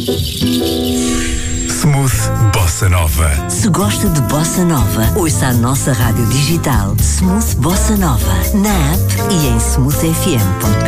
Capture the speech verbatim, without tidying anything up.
Smooth Bossa Nova. Se gosta de Bossa Nova, ouça a nossa rádio digital Smooth Bossa Nova, na app e em smooth f m ponto